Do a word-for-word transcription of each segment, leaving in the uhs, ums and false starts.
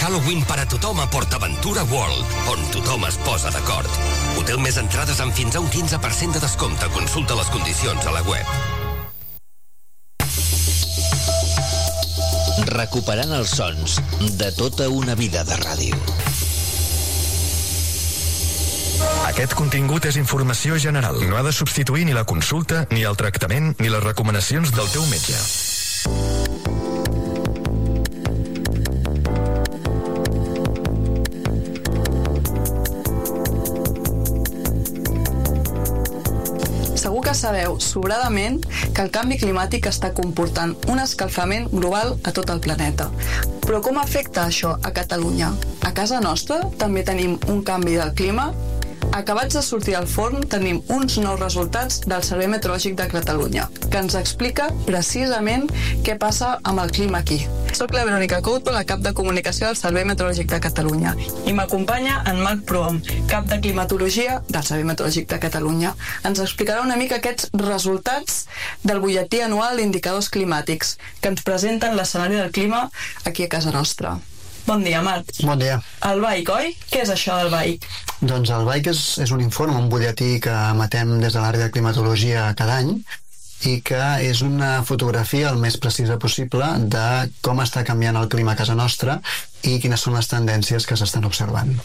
Halloween per a tothom a PortAventura World, on tothom es posa d'acord. Hotel més entrades amb fins a un quinze per cent de descompte. Consulta les condicions a la web. Recuperant els sons de tota una vida de ràdio. Aquest contingut és informació general. No ha de substituir ni la consulta, ni el tractament, ni les recomanacions del teu metge. Segur que sabeu sobradament que el canvi climàtic està comportant un escalfament global a tot el planeta. Però com afecta això a Catalunya? A casa nostra també tenim un canvi del clima? Acabats de sortir al forn, tenim uns nous resultats del Servei Meteorològic de Catalunya, que ens explica precisament què passa amb el clima aquí. Soc la Verònica Couto, la cap de comunicació del Servei Meteorològic de Catalunya, i m'acompanya en Marc Prohom, cap de climatologia del Servei Meteorològic de Catalunya. Ens explicarà una mica aquests resultats del butlletí anual d'indicadors climàtics que ens presenten l'escenari del clima aquí a casa nostra. Bon dia, Marc. Bon dia. El B A I C, oi? Què és això del B A I C? Doncs el B A I C és, és un informe, un butlletí que emetem des de l'àrea de climatologia cada any i que és una fotografia el més precisa possible de com està canviant el clima a casa nostra i quines són les tendències que s'estan observant.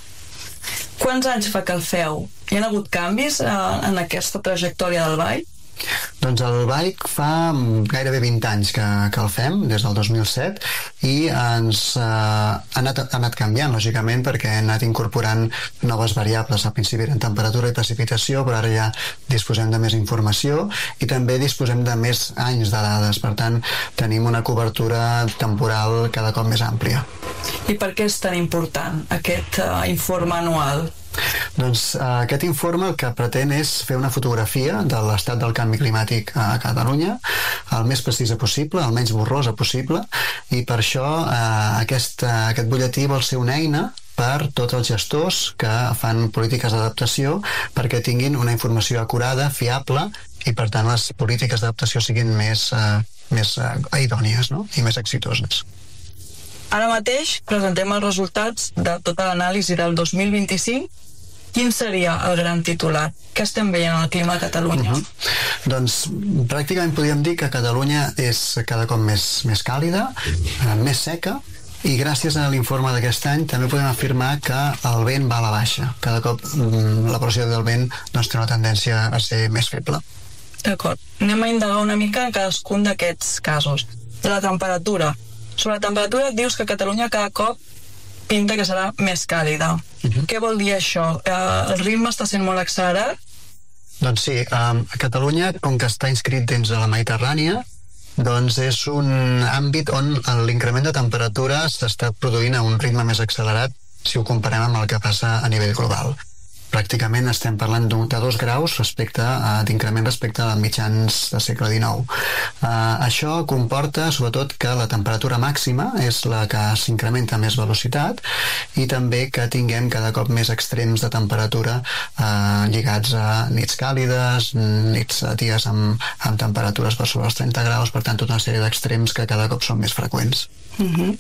Quants anys fa que el feu? Hi ha hagut canvis eh, en aquesta trajectòria del B A I C? Doncs el B A I C fa gairebé vint anys que, que el fem, des del dos mil set, i ens eh, ha, anat, ha anat canviant, lògicament, perquè hem anat incorporant noves variables. Al principi eren temperatura i precipitació, però ara ja disposem de més informació i també disposem de més anys de dades. Per tant, tenim una cobertura temporal cada cop més àmplia. I per què és tan important aquest uh, informe anual? Doncs eh, aquest informe el que pretén és fer una fotografia de l'estat del canvi climàtic a Catalunya el més precisa possible, el menys borrosa possible, i per això eh, aquest, eh, aquest butlletí vol ser una eina per tots els gestors que fan polítiques d'adaptació perquè tinguin una informació acurada, fiable, i per tant les polítiques d'adaptació siguin més, eh, més eh, idònies, no? I més exitoses. Ara mateix presentem els resultats de tota l'anàlisi del dos mil vint-i-cinc. Quin seria el gran titular? Què estem veient en el clima a Catalunya? Uh-huh. Doncs pràcticament podríem dir que Catalunya és cada cop més, més càlida, eh, més seca, i gràcies a l'informe d'aquest any també podem afirmar que el vent va a la baixa. Cada cop mm, la pressió del vent doncs, té una tendència a ser més feble. D'acord. Anem a indagar una mica en cadascun d'aquests casos. De la temperatura. Sobre la temperatura dius que Catalunya cada cop pinta que serà més càlida. Uh-huh. Què vol dir això? Eh, el ritme està sent molt accelerat? Doncs sí, a Catalunya, com que està inscrit dins de la Mediterrània, doncs és un àmbit on l'increment de temperatura s'està produint a un ritme més accelerat si ho comparem amb el que passa a nivell global. Pràcticament estem parlant de dos graus respecte a, d'increment respecte a mitjans del segle dinou. Uh, això comporta, sobretot, que la temperatura màxima és la que s'incrementa a més velocitat i també que tinguem cada cop més extrems de temperatura uh, lligats a nits càlides, nits a dies amb, amb temperatures per sobre els trenta graus, per tant, tota una sèrie d'extrems que cada cop són més freqüents. Uh-huh.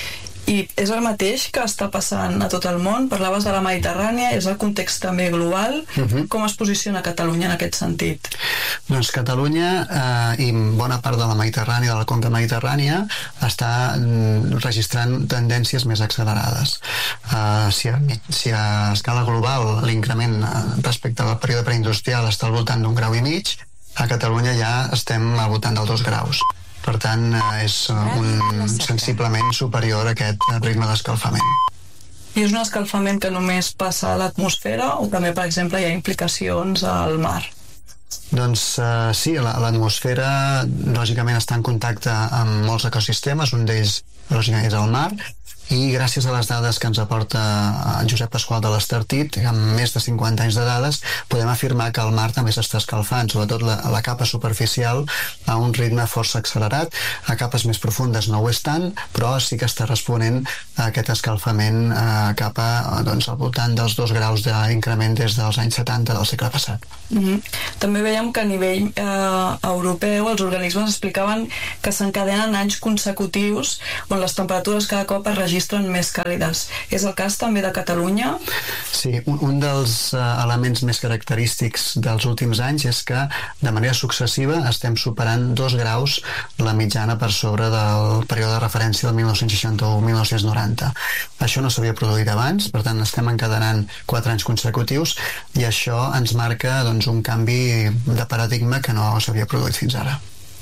I és el mateix que està passant a tot el món? Parlaves de la Mediterrània, és el context també global? Uh-huh. Com es posiciona Catalunya en aquest sentit? Doncs Catalunya eh, i bona part de la Mediterrània, de la conca mediterrània, està mm, registrant tendències més accelerades. Eh, si, a, si a escala global l'increment respecte al període preindustrial està al voltant d'un grau i mig, a Catalunya ja estem al voltant dels dos graus. Per tant, és un sensiblement superior a aquest ritme d'escalfament. I és un escalfament que només passa a l'atmosfera o també, per exemple, hi ha implicacions al mar? Doncs uh, sí, l'atmosfera lògicament està en contacte amb molts ecosistemes, un d'ells lògicament és el mar, i gràcies a les dades que ens aporta en Josep Pasqual de l'Estartit, amb més de cinquanta anys de dades, podem afirmar que el mar també s'està escalfant, sobretot la, la capa superficial a un ritme força accelerat. A capes més profundes no ho és tant, però sí que està responent a aquest escalfament eh, cap a, doncs, al voltant dels dos graus d'increment des dels anys setanta del segle passat. Mm-hmm. També veiem que a nivell eh, europeu els organismes explicaven que s'encadenen anys consecutius on les temperatures cada cop es registren registren més càlides. És el cas també de Catalunya? Sí, un, un dels uh, elements més característics dels últims anys és que de manera successiva estem superant dos graus la mitjana per sobre del període de referència del mil nou-cents seixanta-u a mil nou-cents noranta. Això no s'havia produït abans, per tant estem encadenant quatre anys consecutius i això ens marca doncs, un canvi de paradigma que no s'havia produït fins ara.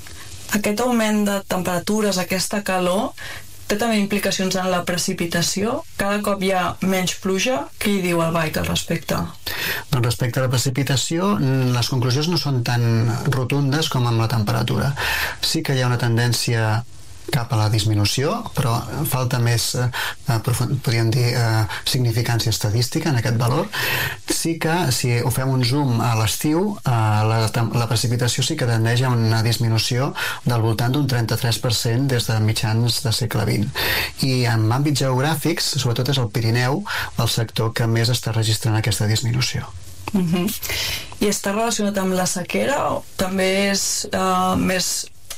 Aquest augment de temperatures, aquesta calor, té també implicacions en la precipitació? Cada cop hi ha menys pluja? Què hi diu el B A I C al respecte? Doncs respecte a la precipitació, les conclusions no són tan rotundes com amb la temperatura. Sí que hi ha una tendència cap a la disminució, però falta més, eh, podríem dir, eh, significància estadística en aquest valor. Sí que, si ho fem un zoom a l'estiu, eh, la, la precipitació sí que tendeix a una disminució del voltant d'un trenta-tres per cent des de mitjans de segle vint. I en àmbits geogràfics, sobretot és el Pirineu, el sector que més està registrant aquesta disminució. Uh-huh. I està relacionat amb la sequera? O també és uh, més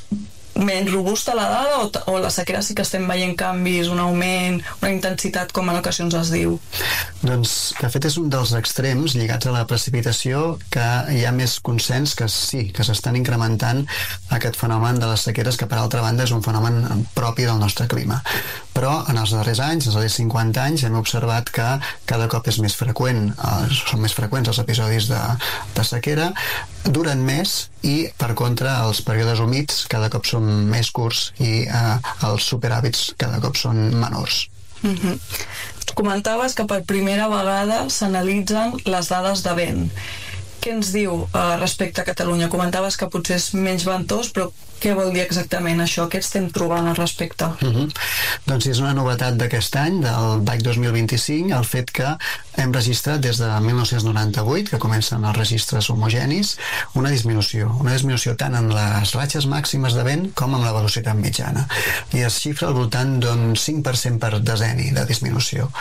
menys robusta la dada o, o la sequera sí que estem veient canvis, un augment, una intensitat com en ocasions es diu? Doncs, de fet, és un dels extrems lligats a la precipitació que hi ha més consens que sí, que s'estan incrementant aquest fenomen de les sequeres, que per altra banda és un fenomen propi del nostre clima. Però en els darrers anys, els darrers cinquanta anys, hem observat que cada cop és més freqüent, eh, són més freqüents els episodis de, de sequera, duren més i, per contra, els períodes humits cada cop són més curts i eh, els superhàbits cada cop són menors. Uh-huh. Comentaves que per primera vegada s'analitzen les dades de vent. Què ens diu eh, respecte a Catalunya? Comentaves que potser és menys ventós, però què vol dir exactament això? Què estem trobant al respecte? Uh-huh. Doncs és una novetat d'aquest any, del B A I C dos mil vint-i-cinc, el fet que hem registrat des de mil nou-cents noranta-vuit, que comencen els registres homogenis, una disminució. Una disminució tant en les ratxes màximes de vent com en la velocitat mitjana. I es xifra al voltant d'un cinc per cent per decenni de disminució.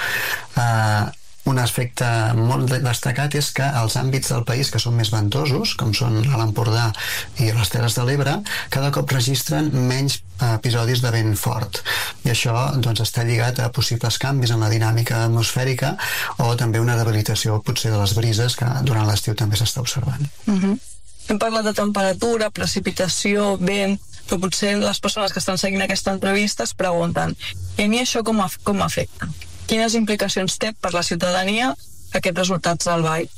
Uh, Un aspecte molt destacat és que els àmbits del país que són més ventosos, com són l'Empordà i les Terres de l'Ebre, cada cop registren menys episodis de vent fort. I això doncs, està lligat a possibles canvis en la dinàmica atmosfèrica o també una debilitació potser de les brises que durant l'estiu també s'està observant. Uh-huh. Hem parlat de temperatura, precipitació, vent, però potser les persones que estan seguint aquesta entrevista es pregunten i a mi això com, af- com afecta? Quines implicacions té per la ciutadania aquests resultats del B A I C?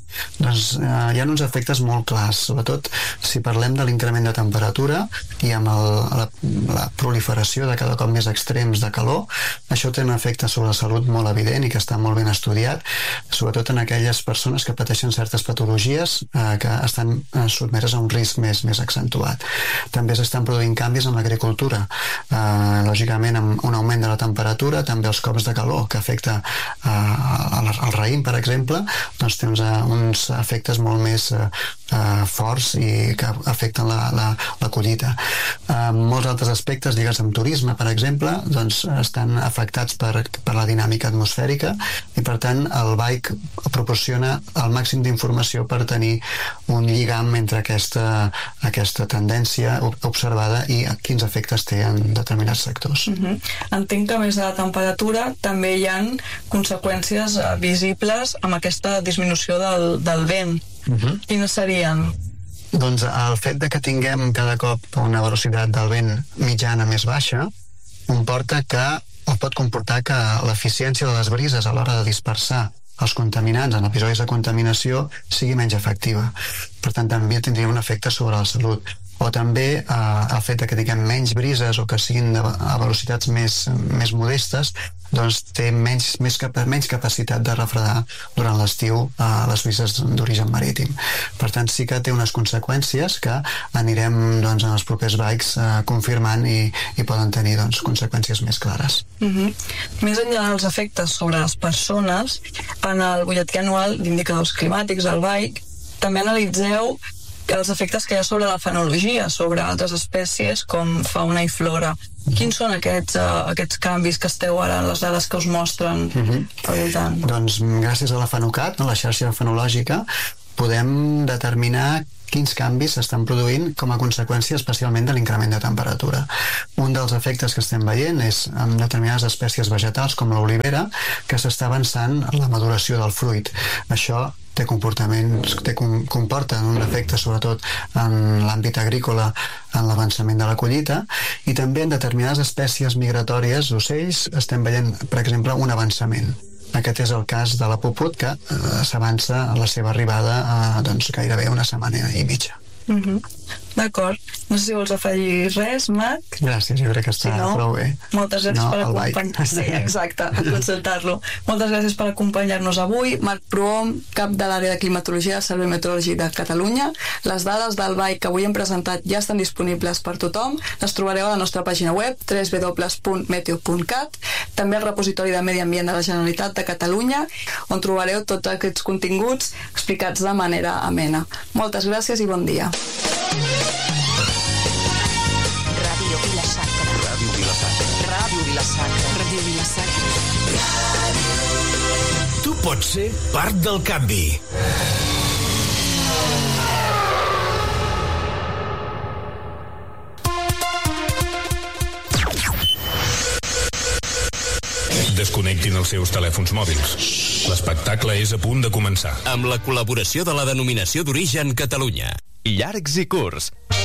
Doncs eh, hi ha uns efectes molt clars, sobretot si parlem de l'increment de temperatura i amb el, la, la proliferació de cada cop més extrems de calor. Això té un efecte sobre la salut molt evident i que està molt ben estudiat, sobretot en aquelles persones que pateixen certes patologies eh, que estan eh, sotmeses a un risc més, més accentuat. També s'estan produint canvis en l'agricultura, eh, lògicament amb un augment de la temperatura, també els cops de calor que afecta eh, al, al raïm, per exemple, doncs té uns, uns efectes molt més eh, eh, forts i que afecten la, la, la collita. Eh, molts altres aspectes lligats amb turisme, per exemple, doncs estan afectats per, per la dinàmica atmosfèrica i per tant el B A I C proporciona el màxim d'informació per tenir un lligam entre aquesta, aquesta tendència observada i quins efectes té en determinats sectors. Uh-huh. Entenc que a més de la temperatura també hi ha conseqüències uh, visibles amb aquesta disminució del, del vent. Uh-huh. Quines serien? Doncs el fet de que tinguem cada cop una velocitat del vent mitjana més baixa comporta que, o pot comportar que l'eficiència de les brises a l'hora de dispersar els contaminants en episodis de contaminació sigui menys efectiva. Per tant, també tindria un efecte sobre la salut. O també eh, el fet de que tinguem menys brises o que siguin de, a velocitats més, més modestes, doncs té menys, més capa, menys capacitat de refredar durant l'estiu eh, les brises d'origen marítim. Per tant, sí que té unes conseqüències que anirem doncs, en els propers B A I Cs eh, confirmant i, i poden tenir doncs, conseqüències més clares. Uh-huh. Més enllà dels efectes sobre les persones, en el butlletí anual d'indicadors climàtics, el B A I C, també analitzeu els efectes que hi ha sobre la fenologia, sobre altres espècies com fauna i flora. Quins són aquests, uh, aquests canvis que esteu ara en les dades que us mostren uh-huh. al voltant? Doncs gràcies a la FENOCAT, no, la xarxa fenològica, podem determinar quins canvis s'estan produint com a conseqüència especialment de l'increment de temperatura. Un dels efectes que estem veient és en determinades espècies vegetals com l'olivera que s'està avançant la maduració del fruit. Això té comportaments, té, comporta un efecte sobretot en l'àmbit agrícola en l'avançament de la collita i també en determinades espècies migratòries d'ocells estem veient, per exemple, un avançament. Aquest és el cas de la puput que eh, s'avança a la seva arribada a doncs, gairebé una setmana i mitja. Mm-hmm. D'acord. No sé si vols afegir res, Marc. Gràcies, jo crec que està si no, prou bé. Moltes gràcies no, per acompanyar-nos. Sí, exacte, a consultar-lo. Moltes gràcies per acompanyar-nos avui. Marc Prohom, cap de l'àrea de climatologia del Servei Meteorològic de Catalunya. Les dades del B A I que avui hem presentat ja estan disponibles per tothom. Les trobareu a la nostra pàgina web w w w punt meteo punt cat, també al repositori de Medi Ambient de la Generalitat de Catalunya, on trobareu tots aquests continguts explicats de manera amena. Moltes gràcies i bon dia. Ràdio Vila-sacra. Ràdio Vila-sacra. Ràdio Vila-sacra. Ràdio Vila-sacra. Tu pots ser part del canvi. Desconnectin els seus telèfons mòbils. L'espectacle és a punt de començar. Amb la col·laboració de la Denominació d'Origen Catalunya. Llargs i curts.